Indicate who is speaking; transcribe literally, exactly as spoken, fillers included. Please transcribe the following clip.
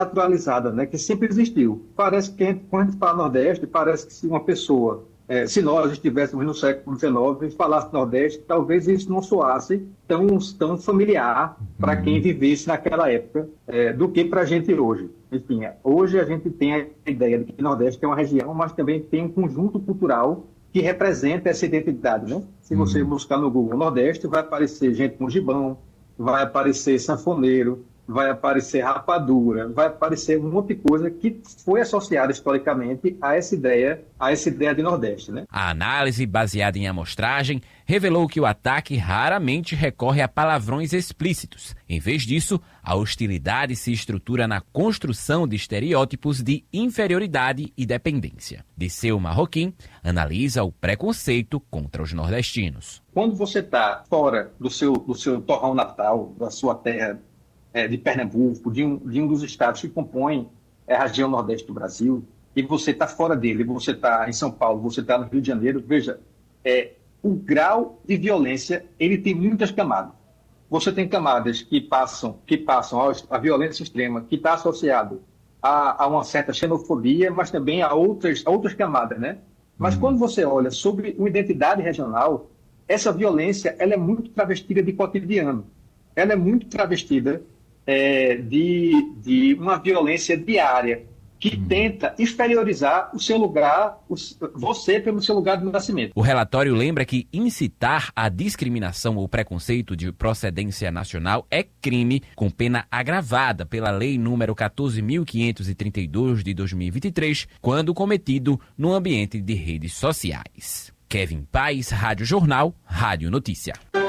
Speaker 1: naturalizada, né, que sempre existiu. Parece que, a gente, quando a gente fala Nordeste, parece que se uma pessoa, é, se nós estivéssemos no século dezenove e falasse Nordeste, talvez isso não soasse tão, tão familiar para quem
Speaker 2: Uhum.
Speaker 1: vivesse naquela época, é, do que para a gente hoje. Enfim, hoje a gente tem a ideia de que Nordeste é uma região, mas também tem um conjunto cultural que representa essa identidade, né? Se você
Speaker 2: Uhum.
Speaker 1: buscar no Google Nordeste, vai aparecer gente com gibão, vai aparecer sanfoneiro, vai aparecer rapadura, vai aparecer um monte de coisa que foi associada historicamente a essa ideia, a essa ideia de Nordeste, né?
Speaker 3: A análise, baseada em amostragem, revelou que o ataque raramente recorre a palavrões explícitos. Em vez disso, a hostilidade se estrutura na construção de estereótipos de inferioridade e dependência. Disseu Marroquim analisa o preconceito contra os nordestinos.
Speaker 1: Quando você está fora do seu, do seu torrão natal, da sua terra, é, de Pernambuco, de um, de um dos estados que compõem é, a região nordeste do Brasil, e você está fora dele, você está em São Paulo, você está no Rio de Janeiro, veja, é, o grau de violência, ele tem muitas camadas. Você tem camadas que passam, que passam à violência extrema, que está associado a, a uma certa xenofobia, mas também a outras, a outras camadas, né? Mas
Speaker 2: Uhum.
Speaker 1: quando você olha sobre uma identidade regional, essa violência ela é muito travestida de cotidiano. Ela é muito travestida é, de, de uma violência diária que
Speaker 2: Uhum.
Speaker 1: tenta exteriorizar o seu lugar, o, você pelo seu lugar de nascimento.
Speaker 3: O relatório lembra que incitar a discriminação ou preconceito de procedência nacional é crime com pena agravada pela Lei número quatorze mil quinhentos e trinta e dois de dois mil e vinte e três, quando cometido no ambiente de redes sociais. Kevin Paes, Rádio Jornal, Rádio Notícia.